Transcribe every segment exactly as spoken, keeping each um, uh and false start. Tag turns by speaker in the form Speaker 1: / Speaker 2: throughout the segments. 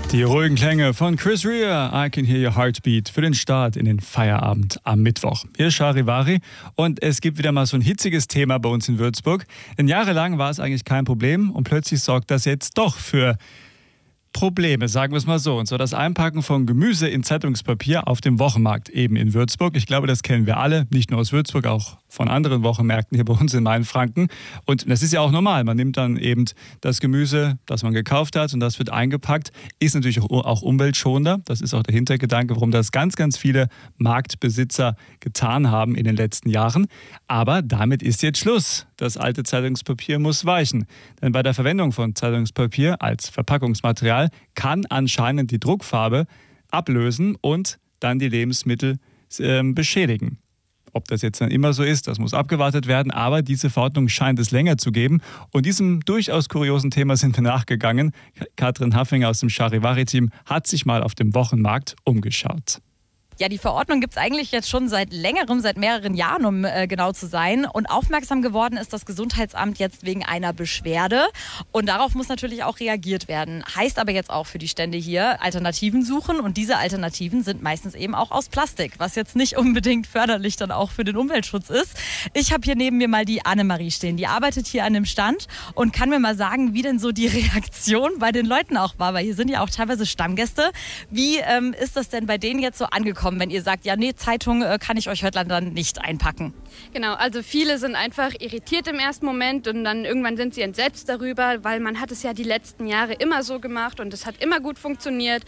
Speaker 1: Die ruhigen Klänge von Chris Rea, I Can Hear Your Heartbeat, für den Start in den Feierabend am Mittwoch. Hier ist Charivari und es gibt wieder mal so ein hitziges Thema bei uns in Würzburg. Denn jahrelang war es eigentlich kein Problem und plötzlich sorgt das jetzt doch für Probleme, sagen wir es mal so. Und zwar das Einpacken von Gemüse in Zeitungspapier auf dem Wochenmarkt eben in Würzburg. Ich glaube, das kennen wir alle, nicht nur aus Würzburg, auch von anderen Wochenmärkten hier bei uns in Mainfranken. Und das ist ja auch normal. Man nimmt dann eben das Gemüse, das man gekauft hat, und das wird eingepackt. Ist natürlich auch, auch umweltschonender. Das ist auch der Hintergedanke, warum das ganz, ganz viele Marktbesitzer getan haben in den letzten Jahren. Aber damit ist jetzt Schluss. Das alte Zeitungspapier muss weichen. Denn bei der Verwendung von Zeitungspapier als Verpackungsmaterial kann anscheinend die Druckfarbe ablösen und dann die Lebensmittel äh, beschädigen. Ob das jetzt dann immer so ist, das muss abgewartet werden, aber diese Verordnung scheint es länger zu geben. Und diesem durchaus kuriosen Thema sind wir nachgegangen. Katrin Haffinger aus dem Charivari-Team hat sich mal auf dem Wochenmarkt umgeschaut.
Speaker 2: Ja, die Verordnung gibt es eigentlich jetzt schon seit längerem, seit mehreren Jahren, um äh, genau zu sein. Und aufmerksam geworden ist das Gesundheitsamt jetzt wegen einer Beschwerde. Und darauf muss natürlich auch reagiert werden. Heißt aber jetzt auch für die Stände hier Alternativen suchen. Und diese Alternativen sind meistens eben auch aus Plastik, was jetzt nicht unbedingt förderlich dann auch für den Umweltschutz ist. Ich habe hier neben mir mal die Annemarie stehen. Die arbeitet hier an dem Stand und kann mir mal sagen, wie denn so die Reaktion bei den Leuten auch war. Weil hier sind ja auch teilweise Stammgäste. Wie ähm, ist das denn bei denen jetzt so angekommen, wenn ihr sagt, ja, nee, Zeitung äh, kann ich euch heute dann nicht einpacken?
Speaker 3: Genau, also viele sind einfach irritiert im ersten Moment und dann irgendwann sind sie entsetzt darüber, weil man hat es ja die letzten Jahre immer so gemacht und es hat immer gut funktioniert.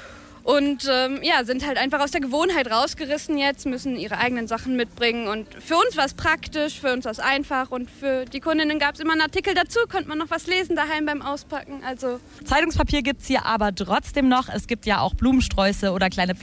Speaker 3: Und ähm, ja, sind halt einfach aus der Gewohnheit rausgerissen jetzt, müssen ihre eigenen Sachen mitbringen. Und für uns war es praktisch, für uns war es einfach. Und für die Kundinnen gab es immer einen Artikel dazu, konnte man noch was lesen daheim beim Auspacken. Also
Speaker 2: Zeitungspapier gibt es hier aber trotzdem noch. Es gibt ja auch Blumensträuße oder kleine